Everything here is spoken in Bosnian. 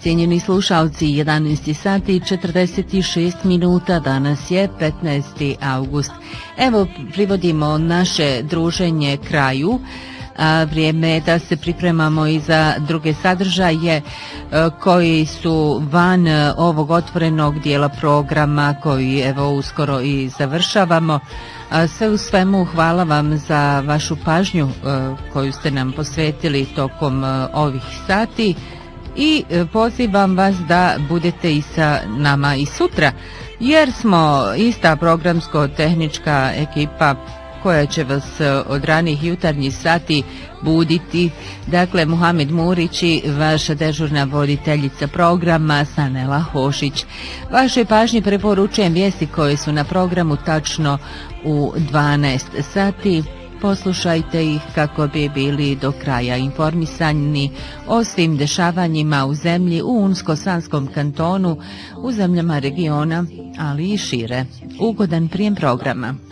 Cijenjeni slušalci, 11 sati i 46 minuta, danas je 15. august. Evo, privodimo naše druženje kraju. Vrijeme je da se pripremamo i za druge sadržaje koji su van ovog otvorenog dijela programa koji evo uskoro i završavamo. Sve u svemu hvala vam za vašu pažnju koju ste nam posvetili tokom ovih sati i pozivam vas da budete i sa nama i sutra, jer smo ista programsko-tehnička ekipa koja će vas od ranih jutarnjih sati buditi. Dakle, Muhamed Murić i vaša dežurna voditeljica programa Sanela Hošić. Vašoj pažnji preporučujem vijesti koje su na programu tačno u 12 sati. Poslušajte ih kako bi bili do kraja informisani o svim dešavanjima u zemlji, u Unsko-Sanskom kantonu, u zemljama regiona, ali i šire. Ugodan prijem programa.